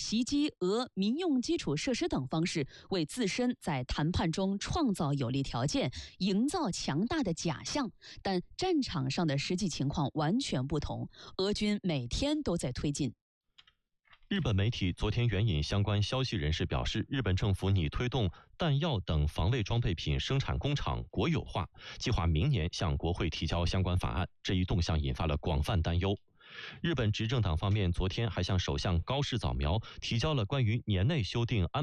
袭击俄民用基础设施等方式，为自身在谈判中创造有利条件，营造强大的假象。但战场上的实际情况完全不同，俄军每天都在推进。 日本媒体昨天援引相关消息人士表示，日本政府拟推动弹药等防卫装备品生产工厂国有化，计划明年向国会提交相关法案。这一动向引发了广泛担忧。日本执政党方面昨天还向首相高市早苗提交了关于年内修订安